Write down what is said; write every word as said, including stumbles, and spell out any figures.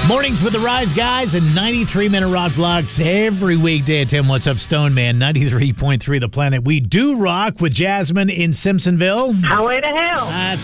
Mornings with the Rise Guys and ninety-three minute rock blocks every weekday at ten. What's up, Stone Man? ninety-three point three The Planet. We do rock with Jasmine in Simpsonville. Highway to Hell. That's